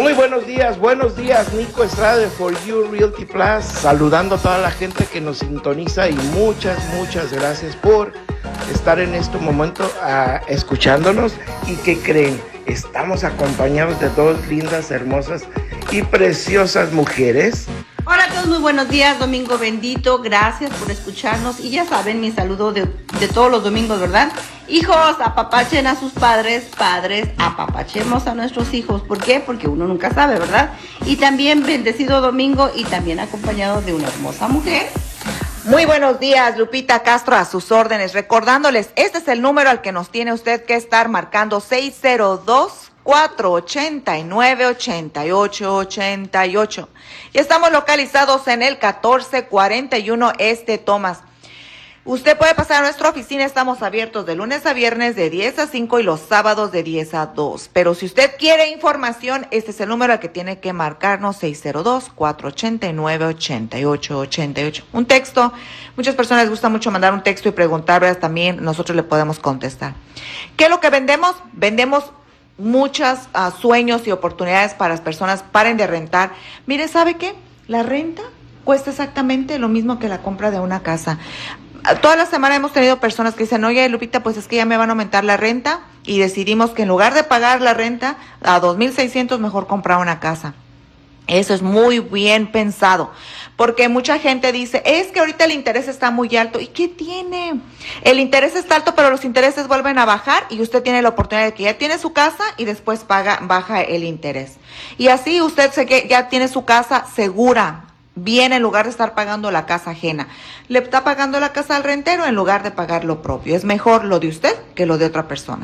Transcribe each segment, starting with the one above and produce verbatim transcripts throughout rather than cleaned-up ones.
Muy buenos días, buenos días, Nico Estrada de For You Realty Plus, saludando a toda la gente que nos sintoniza y muchas, muchas gracias por estar en este momento uh, escuchándonos. ¿Y qué creen? Estamos acompañados de dos lindas, hermosas y preciosas mujeres. Hola a todos, muy buenos días, domingo bendito, gracias por escucharnos y ya saben mi saludo de, de todos los domingos, ¿verdad? Hijos, apapachen a sus padres, padres, apapachemos a nuestros hijos. ¿Por qué? Porque uno nunca sabe, ¿verdad? Y también bendecido domingo y también acompañado de una hermosa mujer. Muy buenos días, Lupita Castro, a sus órdenes. Recordándoles, este es el número al que nos tiene usted que estar marcando, seis cero dos, cuatro ocho nueve, ocho ocho ocho ocho. Y estamos localizados en el catorce cuarenta y uno Este Thomas. Usted puede pasar a nuestra oficina, estamos abiertos de lunes a viernes de diez a cinco y los sábados de diez a dos. Pero si usted quiere información, este es el número al que tiene que marcarnos, seis cero dos, cuatro ocho nueve, ocho ocho ocho ocho. Un texto, muchas personas les gusta mucho mandar un texto y preguntar, también nosotros le podemos contestar. ¿Qué es lo que vendemos? Vendemos muchos uh, sueños y oportunidades para las personas. Paren de rentar. Mire, ¿sabe qué? La renta cuesta exactamente lo mismo que la compra de una casa. Toda la semana hemos tenido personas que dicen, oye, Lupita, pues es que ya me van a aumentar la renta y decidimos que en lugar de pagar la renta a dos mil seiscientos, mejor comprar una casa. Eso es muy bien pensado, porque mucha gente dice, es que ahorita el interés está muy alto. ¿Y qué tiene? El interés está alto, pero los intereses vuelven a bajar y usted tiene la oportunidad de que ya tiene su casa y después paga, baja el interés. Y así usted se que ya tiene su casa segura, bien, en lugar de estar pagando la casa ajena. Le está pagando la casa al rentero en lugar de pagar lo propio. Es mejor lo de usted que lo de otra persona.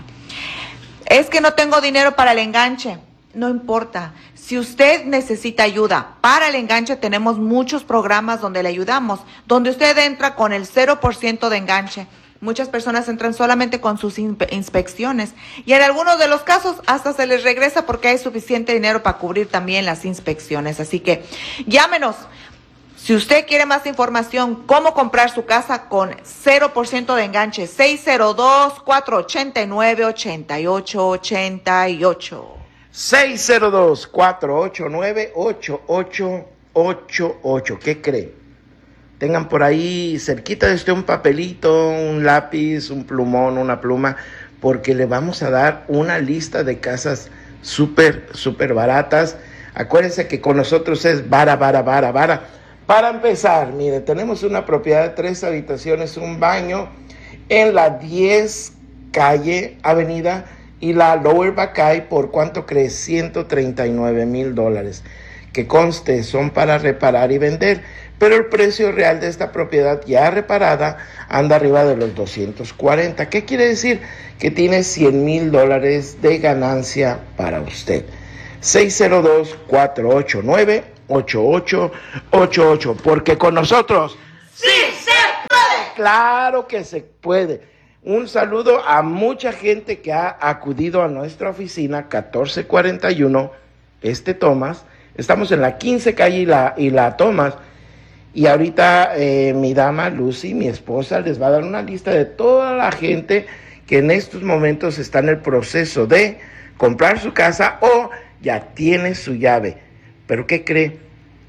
Es que no tengo dinero para el enganche. No importa. Si usted necesita ayuda para el enganche, tenemos muchos programas donde le ayudamos, donde usted entra con el cero por ciento de enganche. Muchas personas entran solamente con sus inspecciones y en algunos de los casos hasta se les regresa porque hay suficiente dinero para cubrir también las inspecciones. Así que llámenos. Si usted quiere más información, cómo comprar su casa con cero por ciento de enganche, seis cero dos, cuatro ocho nueve, ocho ocho ocho ocho. seis cero dos, cuatro ocho nueve, ocho ocho ocho ocho. ¿Qué cree? Tengan por ahí cerquita de usted un papelito, un lápiz, un plumón, una pluma, porque le vamos a dar una lista de casas súper, súper baratas. Acuérdense que con nosotros es vara, vara, vara, vara. Para empezar, mire, tenemos una propiedad de tres habitaciones, un baño en la diez calle, avenida, y la Lower Buckeye, ¿por cuánto cree? ciento treinta y nueve mil dólares. Que conste, son para reparar y vender, pero el precio real de esta propiedad ya reparada anda arriba de los doscientos cuarenta. ¿Qué quiere decir? Que tiene cien mil dólares de ganancia para usted. seis cero dos, cuatro ocho nueve, ocho ocho ocho ocho, porque con nosotros ¡sí se puede! ¡Claro que se puede! Un saludo a mucha gente que ha acudido a nuestra oficina catorce cuarenta y uno Este Thomas. Estamos en la quince calle y la, y la Thomas. Y ahorita eh, mi dama Lucy, mi esposa, les va a dar una lista de toda la gente que en estos momentos está en el proceso de comprar su casa o ya tiene su llave. ¿Pero qué cree?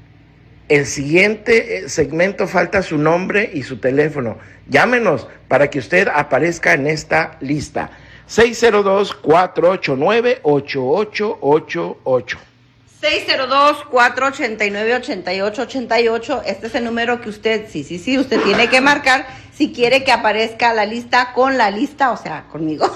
El siguiente segmento falta su nombre y su teléfono. Llámenos para que usted aparezca en esta lista. seis cero dos, cuatro ocho nueve, ocho ocho ocho ocho. seis cero dos, cuatro ocho nueve, ocho ocho ocho ocho. Este es el número que usted, sí, sí, sí, usted tiene que marcar si quiere que aparezca la lista con la lista, o sea, conmigo.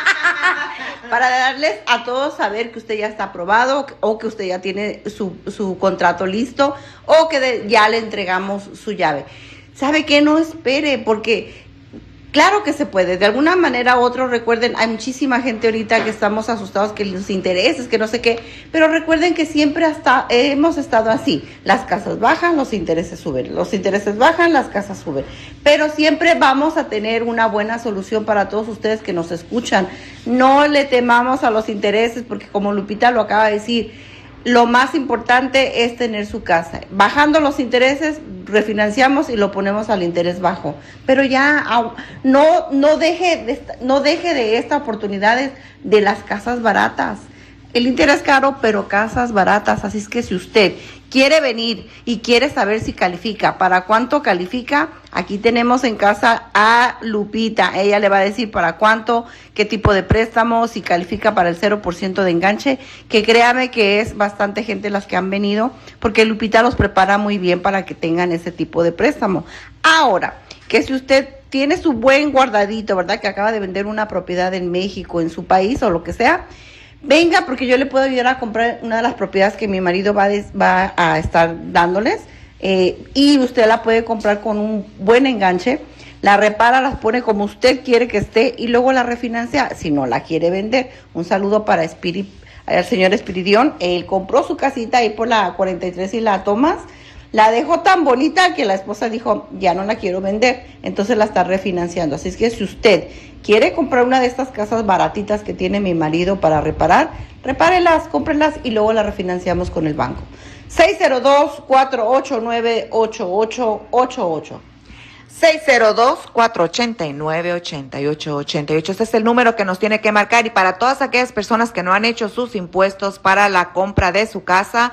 Para darles a todos saber que usted ya está aprobado o que usted ya tiene su, su contrato listo o que de, ya le entregamos su llave. ¿Sabe qué? No espere, porque claro que se puede. De alguna manera u otra, recuerden, hay muchísima gente ahorita que estamos asustados que los intereses, que no sé qué, pero recuerden que siempre hasta hemos estado así. Las casas bajan, los intereses suben. Los intereses bajan, las casas suben. Pero siempre vamos a tener una buena solución para todos ustedes que nos escuchan. No le temamos a los intereses porque, como Lupita lo acaba de decir, lo más importante es tener su casa. Bajando los intereses, refinanciamos y lo ponemos al interés bajo. Pero ya no, no, deje, de, no deje de esta oportunidad de las casas baratas. El Inter es caro, pero casas baratas, así es que si usted quiere venir y quiere saber si califica, para cuánto califica, aquí tenemos en casa a Lupita. Ella le va a decir para cuánto, qué tipo de préstamo, si califica para el cero por ciento de enganche, que créame que es bastante gente las que han venido, porque Lupita los prepara muy bien para que tengan ese tipo de préstamo. Ahora, que si usted tiene su buen guardadito, ¿verdad? Que acaba de vender una propiedad en México, en su país o lo que sea, venga, porque yo le puedo ayudar a comprar una de las propiedades que mi marido va, des, va a estar dándoles, eh, y usted la puede comprar con un buen enganche, la repara, las pone como usted quiere que esté y luego la refinancia si no la quiere vender. Un saludo para Spirit, al señor Espiridión. Él compró su casita ahí por la cuarenta y tres y la Tomás. La dejó tan bonita que la esposa dijo, ya no la quiero vender, entonces la está refinanciando. Así es que si usted quiere comprar una de estas casas baratitas que tiene mi marido para reparar, repárelas, cómprelas y luego la refinanciamos con el banco. seis cero dos, cuatro ocho nueve, ocho ocho ocho ocho. seis cero dos, cuatro ocho nueve, ocho ocho ocho ocho. Este es el número que nos tiene que marcar. Y para todas aquellas personas que no han hecho sus impuestos para la compra de su casa,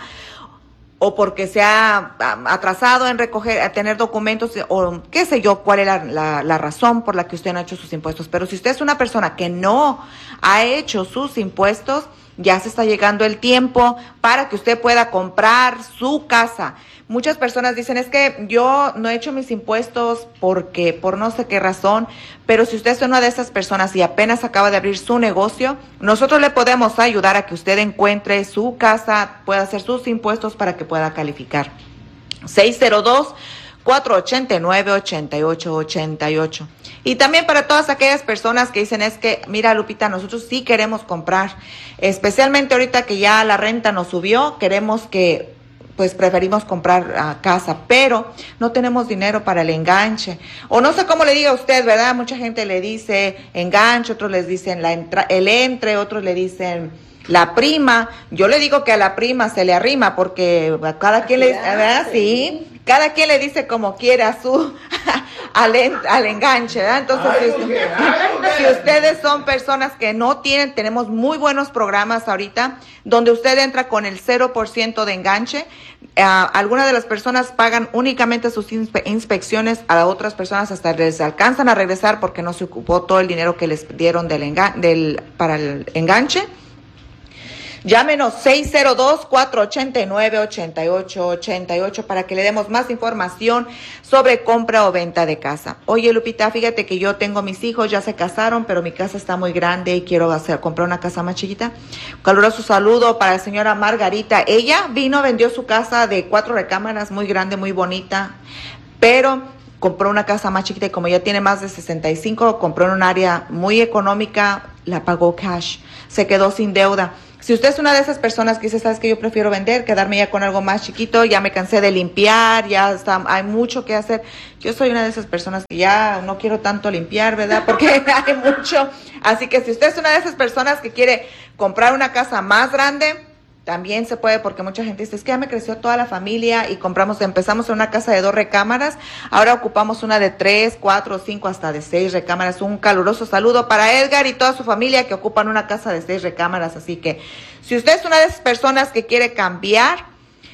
o porque se ha atrasado en recoger, a tener documentos, o qué sé yo, cuál es la, la, la razón por la que usted no ha hecho sus impuestos. Pero si usted es una persona que no ha hecho sus impuestos, ya se está llegando el tiempo para que usted pueda comprar su casa. Muchas personas dicen, es que yo no he hecho mis impuestos porque, por no sé qué razón, pero si usted es una de esas personas y apenas acaba de abrir su negocio, nosotros le podemos ayudar a que usted encuentre su casa, pueda hacer sus impuestos para que pueda calificar. seis cero dos, cuatro ocho nueve, ocho ocho ocho ocho. Y también para todas aquellas personas que dicen, es que, mira, Lupita, nosotros sí queremos comprar, especialmente ahorita que ya la renta nos subió, queremos que, pues preferimos comprar uh, casa, pero no tenemos dinero para el enganche. O no sé cómo le diga a usted, ¿verdad? Mucha gente le dice enganche, otros les dicen la entra- el entre, otros le dicen la prima. Yo le digo que a la prima se le arrima porque a cada quien le, ¿verdad? Sí. Cada quien le dice como quiere a su al, en, al enganche, ¿verdad? Entonces, ay, si, usted, si ustedes son personas que no tienen, tenemos muy buenos programas ahorita, donde usted entra con el cero por ciento de enganche. Uh, algunas de las personas pagan únicamente sus inspe- inspecciones, a otras personas hasta les alcanzan a regresar porque no se ocupó todo el dinero que les dieron del enga- del, para el enganche. Llámenos seis cero dos, cuatro ocho nueve, ocho ocho ocho ocho para que le demos más información sobre compra o venta de casa. Oye, Lupita, fíjate que yo tengo mis hijos, ya se casaron, pero mi casa está muy grande y quiero hacer, comprar una casa más chiquita. Un caluroso saludo para la señora Margarita. Ella vino, vendió su casa de cuatro recámaras, muy grande, muy bonita, pero compró una casa más chiquita y como ya tiene más de sesenta y cinco, compró en un área muy económica, la pagó cash, se quedó sin deuda. Si usted es una de esas personas que dice, sabes que yo prefiero vender, quedarme ya con algo más chiquito, ya me cansé de limpiar, ya está, hay mucho que hacer. Yo soy una de esas personas que ya no quiero tanto limpiar, ¿verdad? Porque hay mucho. Así que si usted es una de esas personas que quiere comprar una casa más grande, también se puede, porque mucha gente dice, es que ya me creció toda la familia y compramos, empezamos en una casa de dos recámaras, ahora ocupamos una de tres, cuatro, cinco, hasta de seis recámaras. Un caluroso saludo para Edgar y toda su familia que ocupan una casa de seis recámaras. Así que si usted es una de esas personas que quiere cambiar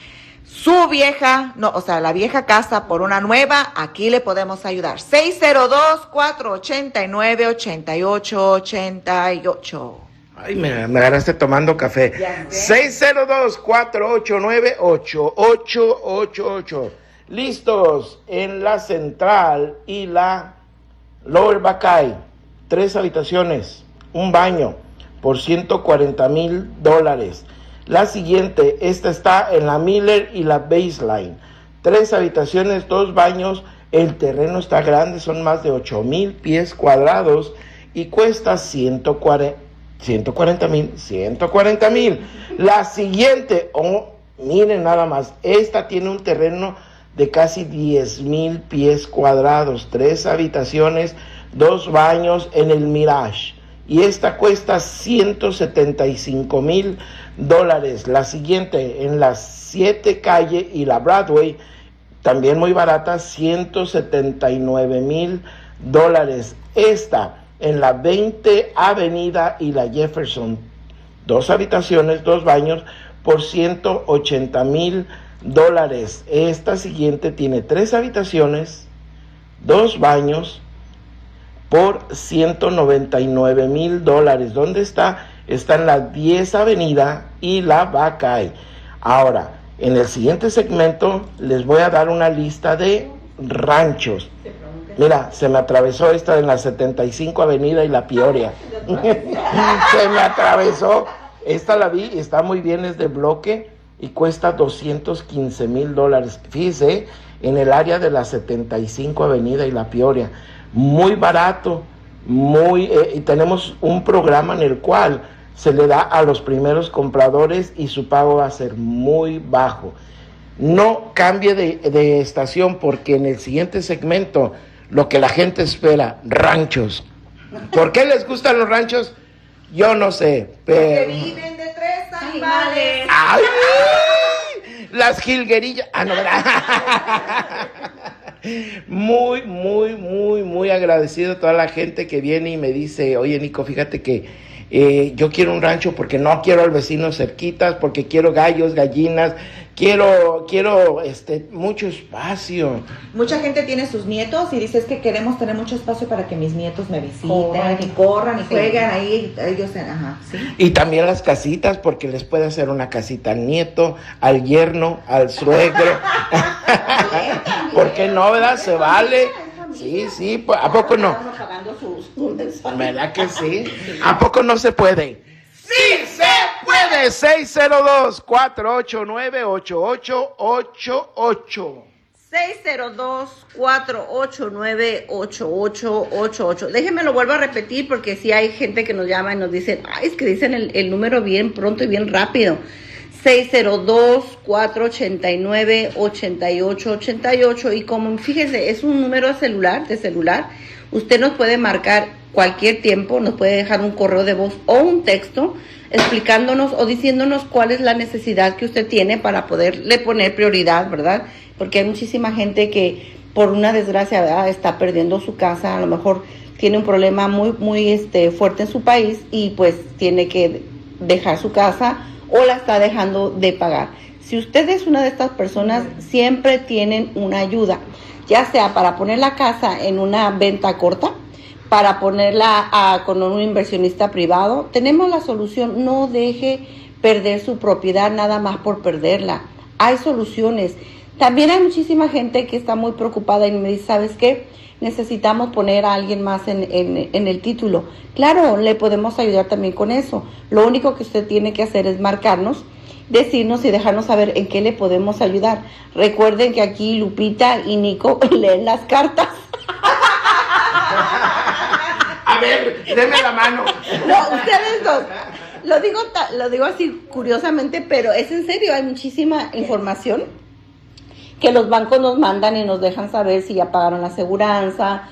su vieja, no, o sea, la vieja casa por una nueva, aquí le podemos ayudar. seis cero dos, cuatro ocho nueve, ocho ocho ocho ocho. Ay, me, me agarraste tomando café. seis cero dos, cuatro ocho nueve, ocho ocho ocho ocho. Listos en la Central y la Lower Buckeye. Tres habitaciones, un baño por ciento cuarenta mil dólares. La siguiente, esta está en la Miller y la Baseline. Tres habitaciones, dos baños. El terreno está grande, son más de ocho mil pies cuadrados y cuesta ciento cuarenta. ciento cuarenta mil, ciento cuarenta mil. La siguiente, oh, miren nada más, esta tiene un terreno de casi diez mil pies cuadrados, tres habitaciones, dos baños en el Mirage. Y esta cuesta ciento setenta y cinco mil dólares. La siguiente, en la siete calle y la Broadway, también muy barata, ciento setenta y nueve mil dólares. Esta, en la veinte Avenida y la Jefferson, dos habitaciones, dos baños, por ciento ochenta mil dólares. Esta siguiente tiene tres habitaciones, dos baños, por ciento noventa y nueve mil dólares. ¿Dónde está? Está en la diez Avenida y la Buckeye. Ahora, en el siguiente segmento les voy a dar una lista de ranchos. Mira, se me atravesó esta en la setenta y cinco Avenida y la Peoria. Se me atravesó. Esta la vi, está muy bien, es de bloque y cuesta doscientos quince mil dólares. Fíjese, en el área de la setenta y cinco Avenida y la Peoria. Muy barato, muy eh, y tenemos un programa en el cual se le da a los primeros compradores y su pago va a ser muy bajo. No cambie de, de estación porque en el siguiente segmento lo que la gente espera, ranchos. ¿Por qué les gustan los ranchos? Yo no sé, pero... Porque viven de tres animales. ¡Ay! Las jilguerillas. Ah, no, ¿verdad? Muy, muy, muy, muy agradecido a toda la gente que viene y me dice, oye, Nico, fíjate que eh, yo quiero un rancho porque no quiero al vecino cerquitas, porque quiero gallos, gallinas, quiero, quiero, este, mucho espacio. Mucha gente tiene sus nietos y dice, es que queremos tener mucho espacio para que mis nietos me visiten, Corran. y corran y Sí. jueguen ahí, ellos, ajá, sí. Y también las casitas, porque les puede hacer una casita al nieto, al yerno, al suegro. ¿Por qué no, verdad? Se vale. Sí, sí, pues, ¿a poco no? Pagando sus, sus mensuales. ¿Verdad que sí? ¿A poco no se puede? ¡Sí se puede! seis cero dos, cuatro ocho nueve, ocho ocho ocho ocho. seis cero dos, cuatro ocho nueve, ocho ocho ocho ocho. Déjenme lo vuelvo a repetir porque si hay gente que nos llama y nos dicen, ay, es que dicen el, el número bien pronto y bien rápido. seis cero dos, cuatro ocho nueve, ocho ocho ocho ocho. Y como fíjese, es un número de celular, de celular, usted nos puede marcar cualquier tiempo, nos puede dejar un correo de voz o un texto explicándonos o diciéndonos cuál es la necesidad que usted tiene para poderle poner prioridad, ¿verdad? Porque hay muchísima gente que por una desgracia, ¿verdad?, está perdiendo su casa, a lo mejor tiene un problema muy, muy este, fuerte en su país y pues tiene que dejar su casa o la está dejando de pagar. Si usted es una de estas personas, siempre tienen una ayuda, ya sea para poner la casa en una venta corta, para ponerla a, con un inversionista privado. Tenemos la solución. No deje perder su propiedad nada más por perderla. Hay soluciones. También hay muchísima gente que está muy preocupada y me dice, ¿sabes qué? Necesitamos poner a alguien más en, en, en el título. Claro, le podemos ayudar también con eso. Lo único que usted tiene que hacer es marcarnos, decirnos y dejarnos saber en qué le podemos ayudar. Recuerden que aquí Lupita y Nico leen las cartas. A ver, deme la mano. No, ustedes dos. Lo digo, ta- lo digo así curiosamente, pero es en serio, hay muchísima información que los bancos nos mandan y nos dejan saber si ya pagaron la aseguranza,